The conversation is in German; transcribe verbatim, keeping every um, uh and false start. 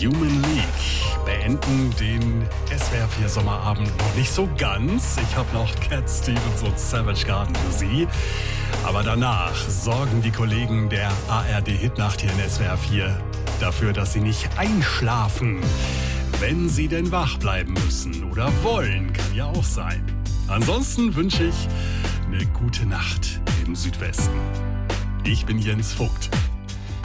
Human League beenden den S W R vier Sommerabend noch nicht so ganz. Ich habe noch Cat Stevens und Savage Garden für Sie. Aber danach sorgen die Kollegen der A R D Hitnacht hier in S W R vier dafür, dass Sie nicht einschlafen, wenn Sie denn wach bleiben müssen oder wollen. Kann ja auch sein. Ansonsten wünsche ich eine gute Nacht im Südwesten. Ich bin Jens Vogt.